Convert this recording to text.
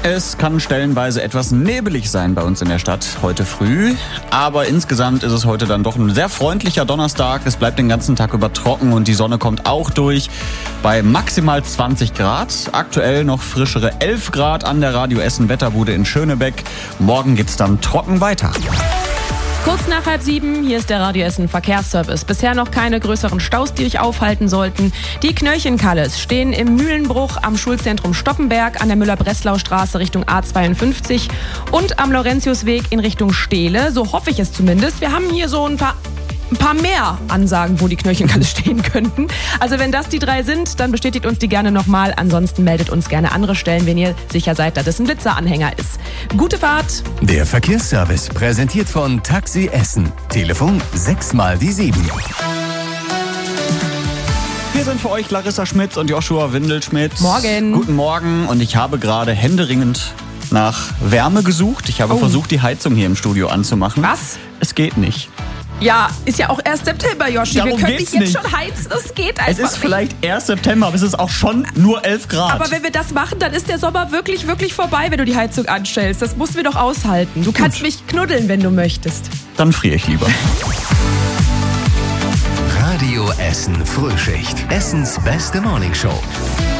Es kann stellenweise etwas nebelig sein bei uns in der Stadt heute früh. Aber insgesamt ist es heute dann doch ein sehr freundlicher Donnerstag. Es bleibt den ganzen Tag über trocken und die Sonne kommt auch durch bei maximal 20 Grad. Aktuell noch frischere 11 Grad an der Radio Essen Wetterbude in Schönebeck. Morgen geht's dann trocken weiter. Kurz nach 6:30, hier ist der Radio Essen Verkehrsservice. Bisher noch keine größeren Staus, die euch aufhalten sollten. Die Knöllchenkalles stehen im Mühlenbruch am Schulzentrum Stoppenberg an der Müller-Breslau-Straße Richtung A52 und am Laurentiusweg in Richtung Steele. So hoffe ich es zumindest. Wir haben hier so ein paar mehr Ansagen, wo die Knöllchenkalle stehen könnten. Also wenn das die 3 sind, dann bestätigt uns die gerne nochmal. Ansonsten meldet uns gerne andere Stellen, wenn ihr sicher seid, dass es ein Blitzeranhänger ist. Gute Fahrt! Der Verkehrsservice präsentiert von Taxi Essen. Telefon 6x7. Hier sind für euch Larissa Schmitz und Joshua Windelschmidt. Morgen. Guten Morgen, und ich habe gerade händeringend nach Wärme gesucht. Ich habe versucht, die Heizung hier im Studio anzumachen. Was? Es geht nicht. Ja, ist ja auch erst September, Joshi. Darum Wir können geht's dich jetzt nicht. schon heizen. Es geht einfach Es ist nicht. vielleicht erst September, aber es ist auch schon nur 11 Grad. Aber wenn wir das machen, dann ist der Sommer wirklich, wirklich vorbei, wenn du die Heizung anstellst. Das mussten wir doch aushalten. Du kannst mich knuddeln, wenn du möchtest. Dann friere ich lieber. Radio Essen Frühschicht. Essens beste Morningshow.